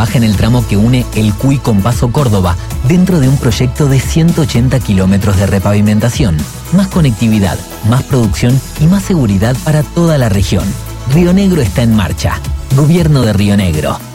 Baja en el tramo que une El Cuy con Paso Córdoba, dentro de un proyecto de 180 kilómetros de repavimentación. Más conectividad, más producción y más seguridad para toda la región. Río Negro está en marcha. Gobierno de Río Negro.